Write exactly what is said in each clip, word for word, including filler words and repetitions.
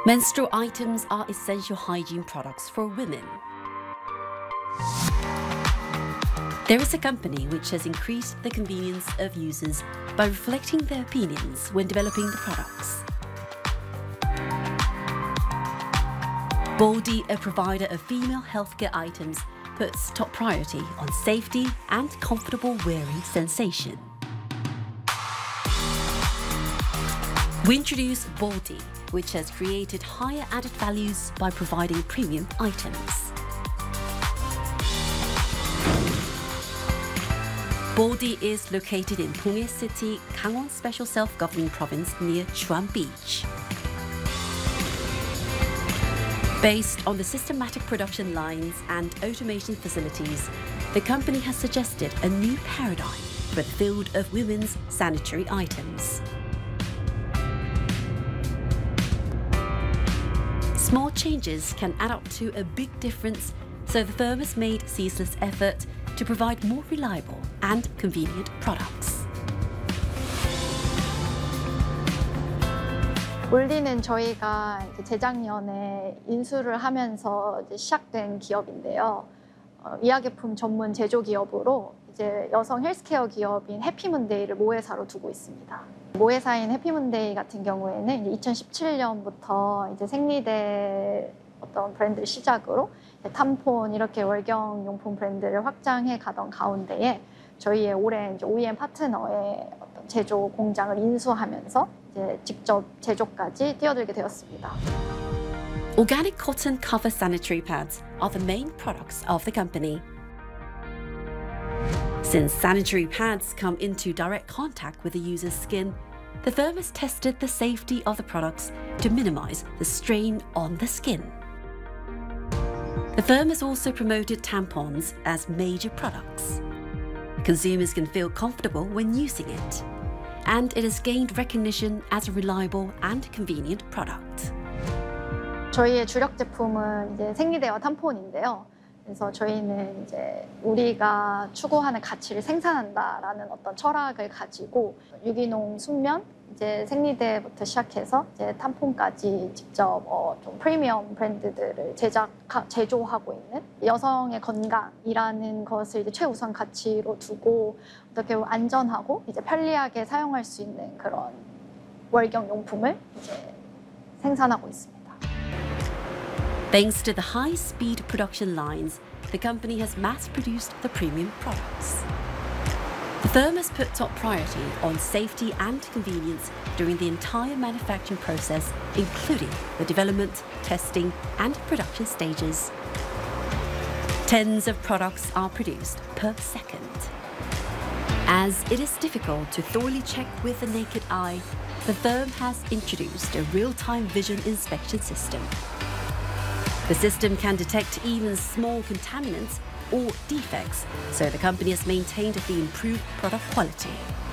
Menstrual items are essential hygiene products for women. There is a company which has increased the convenience of users by reflecting their opinions when developing the products. Baldy, a provider of female healthcare items, puts top priority on safety and comfortable wearing sensation. We introduce Baldy, which has created higher added values by providing premium items. Baldy is located in Ponghae City, Gangwon Special Self-Governing Province near Chuan Beach. Based on the systematic production lines and automation facilities, the company has suggested a new paradigm for the field of women's sanitary items. Small changes can add up to a big difference, so the firm has made ceaseless effort to provide more reliable and convenient products. 볼디는 저희가 이제 재작년에 인수를 하면서 이제 시작된 기업인데요. 어, 의약품 전문 제조 기업으로 이제 여성 헬스케어 기업인 해피문데이를 모회사로 두고 있습니다. 모회사인 해피문데이 같은 경우에는 이제 이천십칠 년부터 이제 생리대 어떤 브랜드를 시작으로 탐폰 이렇게 월경 용품 브랜드를 확장해 가던 가운데에 저희의 올해 이제 오이엠 파트너의 어떤 제조 공장을 인수하면서 이제 직접 제조까지 뛰어들게 되었습니다. Organic cotton cover sanitary pads are the main products of the company. Since sanitary pads come into direct contact with the user's skin, the firm has tested the safety of the products to minimize the strain on the skin. The firm has also promoted tampons as major products. Consumers can feel comfortable when using it, and it has gained recognition as a reliable and convenient product. 저희의 주력 제품은 이제 생리대와 탐폰인데요. 그래서 저희는 이제 우리가 추구하는 가치를 생산한다라는 어떤 철학을 가지고 유기농 순면, 이제 생리대부터 시작해서 이제 탐폰까지 직접 어 좀 프리미엄 브랜드들을 제작 제조하고 있는 여성의 건강이라는 것을 이제 최우선 가치로 두고 어떻게 보면 안전하고 이제 편리하게 사용할 수 있는 그런 월경 용품을 이제 생산하고 있습니다. Thanks to the high-speed production lines, the company has mass-produced the premium products. The firm has put top priority on safety and convenience during the entire manufacturing process, including the development, testing, and production stages. Tens of products are produced per second. As it is difficult to thoroughly check with the naked eye, the firm has introduced a real-time vision inspection system. The system can detect even small contaminants or defects, so the company has maintained the improved product quality.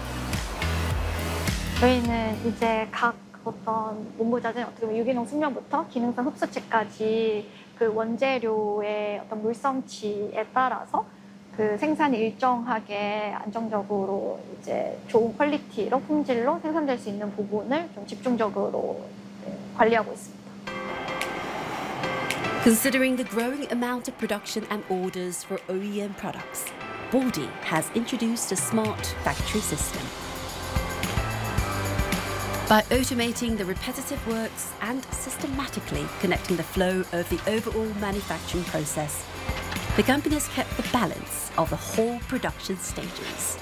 저희는 이제 각 어떤 원부자재 어떻게 보면 유기농 순면부터 기능성 흡수체까지 그 원재료의 어떤 물성치에 따라서 그 생산이 일정하게 안정적으로 이제 좋은 퀄리티로 품질로 생산될 수 있는 부분을 좀 집중적으로 관리하고 있습니다. Considering the growing amount of production and orders for O E M products, Baldy has introduced a smart factory system. By automating the repetitive works and systematically connecting the flow of the overall manufacturing process, the company has kept the balance of the whole production stages.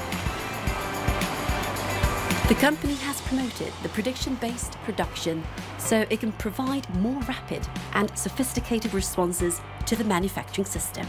The company has promoted the prediction-based production so it can provide more rapid and sophisticated responses to the manufacturing system.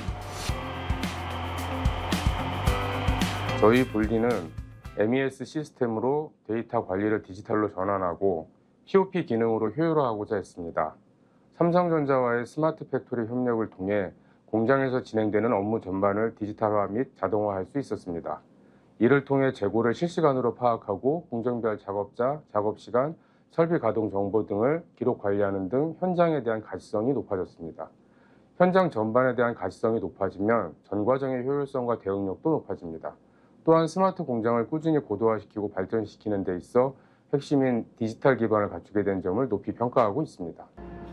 저희 볼디는 엠이에스 시스템으로 데이터 관리를 디지털로 전환하고 피오피 기능으로 효율화하고자 했습니다. 삼성전자와의 스마트 팩토리 협력을 통해 공장에서 진행되는 업무 전반을 디지털화 및 자동화할 수 있었습니다. 이를 통해 재고를 실시간으로 파악하고 공정별 작업자, 작업시간, 설비 가동 정보 등을 기록 관리하는 등 현장에 대한 가시성이 높아졌습니다. 현장 전반에 대한 가시성이 높아지면 전 과정의 효율성과 대응력도 높아집니다. 또한 스마트 공장을 꾸준히 고도화시키고 발전시키는 데 있어 핵심인 디지털 기반을 갖추게 된 점을 높이 평가하고 있습니다.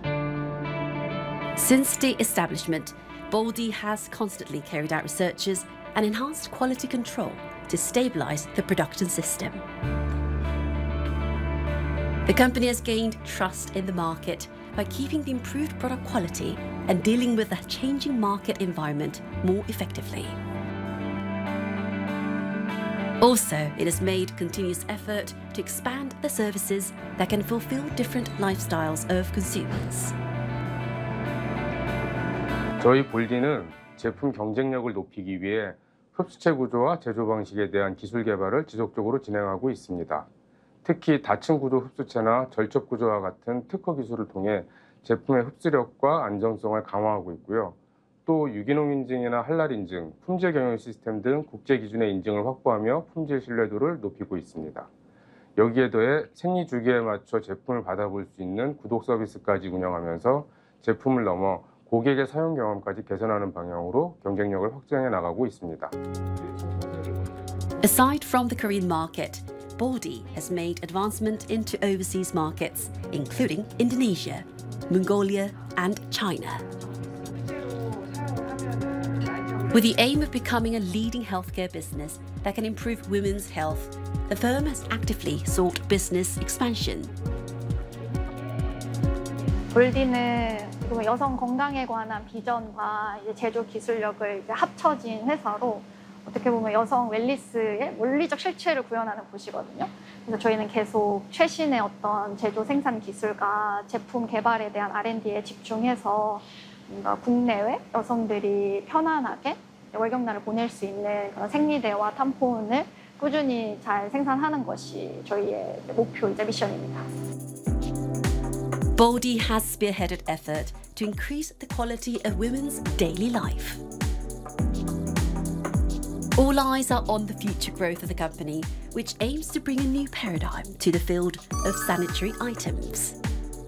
Since the establishment, Baldy has constantly carried out researches and enhanced quality control to stabilize the production system. The company has gained trust in the market by keeping the improved product quality and dealing with the changing market environment more effectively. Also, it has made continuous effort to expand the services that can fulfill different lifestyles of consumers. 저희 볼디는 제품 경쟁력을 높이기 위해 흡수체 구조와 제조 방식에 대한 기술 개발을 지속적으로 진행하고 있습니다. 특히 다층 구조 흡수체나 절첩 구조와 같은 특허 기술을 통해 제품의 흡수력과 안정성을 강화하고 있고요. 또 유기농 인증이나 할랄 인증, 품질 경영 시스템 등 국제 기준의 인증을 확보하며 품질 신뢰도를 높이고 있습니다. 여기에 더해 생리 주기에 맞춰 제품을 받아볼 수 있는 구독 서비스까지 운영하면서 제품을 넘어 고객의 사용 경험까지 개선하는 방향으로 경쟁력을 확장해 나가고 있습니다. Aside from the Korean market, Baldy has made advancement into overseas markets, including Indonesia, Mongolia, and China. With the aim of becoming a leading healthcare business that can improve women's health, the firm has actively sought business expansion. 볼디는 여성 건강에 관한 비전과 이제 제조 기술력을 이제 합쳐진 회사로 어떻게 보면 여성 웰니스의 원리적 실체를 구현하는 곳이거든요. 그래서 저희는 계속 최신의 어떤 제조 생산 기술과 제품 개발에 대한 알 앤 디에 집중해서 뭔가 국내외 여성들이 편안하게 월경날을 보낼 수 있는 그런 생리대와 탐폰을 꾸준히 잘 생산하는 것이 저희의 목표이자 미션입니다. Baldy has spearheaded effort to increase the quality of women's daily life. All eyes are on the future growth of the company, which aims to bring a new paradigm to the field of sanitary items.